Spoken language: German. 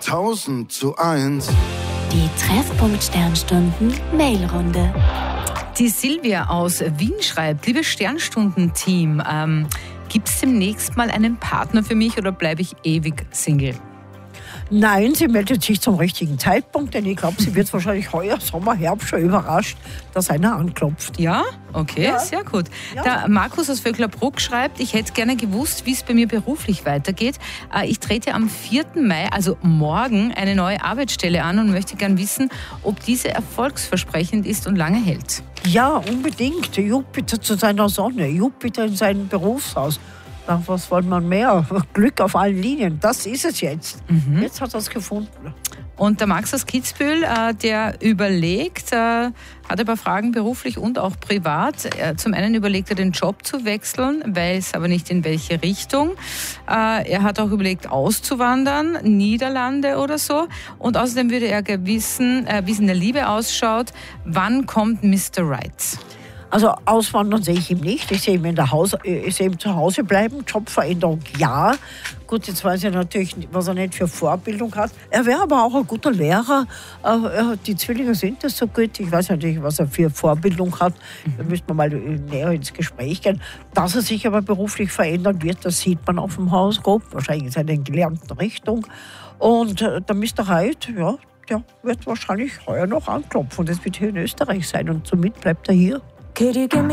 1000:1. Die Treffpunkt Sternstunden Mailrunde. Die Silvia aus Wien schreibt: Liebes Sternstunden-Team, gibt es demnächst mal einen Partner für mich oder bleibe ich ewig Single? Nein, sie meldet sich zum richtigen Zeitpunkt, denn ich glaube, sie wird wahrscheinlich heuer Sommer, Herbst schon überrascht, dass einer anklopft. Ja? Okay, Ja. sehr gut. Ja. Der Markus aus Vöcklerbruck schreibt: Ich hätte gerne gewusst, wie es bei mir beruflich weitergeht. Ich trete am 4. Mai, also morgen, eine neue Arbeitsstelle an und möchte gern wissen, ob diese erfolgsversprechend ist und lange hält. Ja, unbedingt. Jupiter zu seiner Sonne, Jupiter in sein Berufshaus. Na, was wollen wir mehr? Glück auf allen Linien, das ist es jetzt. Jetzt hat er es gefunden. Und der Max aus Kitzbühel, der überlegt, hat ein paar Fragen beruflich und auch privat. Zum einen überlegt er, den Job zu wechseln, weiß aber nicht in welche Richtung. Er hat auch überlegt, auszuwandern, Niederlande oder so. Und außerdem würde er gerne wissen, wie es in der Liebe ausschaut. Wann kommt Mr. Right? Also auswandern sehe ich ihm nicht. Ich sehe ihn ich sehe ihn zu Hause bleiben. Jobveränderung ja. Gut, jetzt weiß ich natürlich, was er nicht für Vorbildung hat. Er wäre aber auch ein guter Lehrer. Die Zwillinge sind das so gut. Ich weiß natürlich, was er für Vorbildung hat. Da müsste man mal näher ins Gespräch gehen. Dass er sich aber beruflich verändern wird, das sieht man auf dem Horoskop. Wahrscheinlich in seiner gelernten Richtung. Und der Mr. Reit, ja, der wird wahrscheinlich heuer noch anklopfen. Das wird hier in Österreich sein. Und somit bleibt er hier.